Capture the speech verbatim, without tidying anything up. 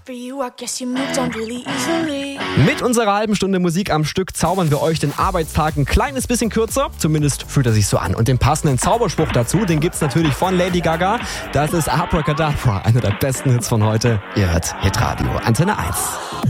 Mit unserer halben Stunde Musik am Stück zaubern wir euch den Arbeitstag ein kleines bisschen kürzer. Zumindest fühlt er sich so an. Und den passenden Zauberspruch dazu, den gibt's natürlich von Lady Gaga. Das ist Abracadabra, einer der besten Hits von heute. Ihr hört Hitradio Antenne eins.